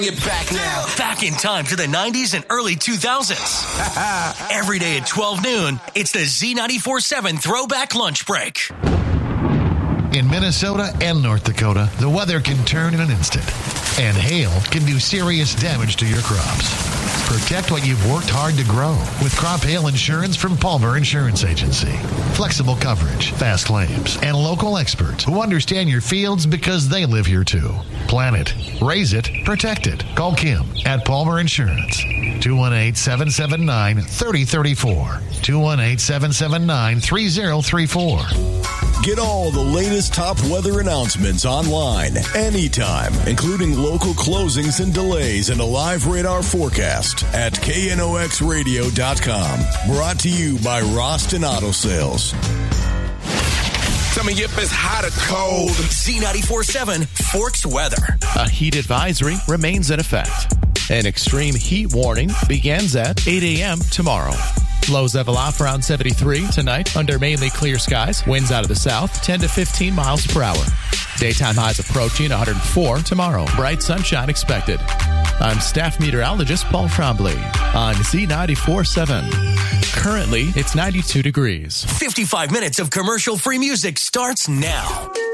Get back now. Back in time to the 90s and early 2000s. Every day at 12 noon, it's the Z94.7 Throwback Lunch Break. In Minnesota and North Dakota, the weather can turn in an instant, and hail can do serious damage to your crops. Protect what you've worked hard to grow with crop hail insurance from Palmer Insurance Agency. Flexible coverage, fast claims, and local experts who understand your fields because they live here too. Plan it, raise it, protect it. Call Kim at Palmer Insurance. 218-779-3034. 218-779-3034. Get all the latest top weather announcements online, anytime, including local closings and delays and a live radar forecast at knoxradio.com. Brought to you by Roston Auto Sales. Tell me if it's hot or cold. Z94.7 Forks weather. A heat advisory remains in effect. An extreme heat warning begins at 8 a.m. tomorrow. Lows level off around 73 tonight under mainly clear skies. Winds out of the south, 10 to 15 miles per hour. Daytime highs approaching 104 tomorrow. Bright sunshine expected. I'm staff meteorologist Paul Trombley on Z94.7. Currently, it's 92 degrees. 55 minutes of commercial-free music starts now.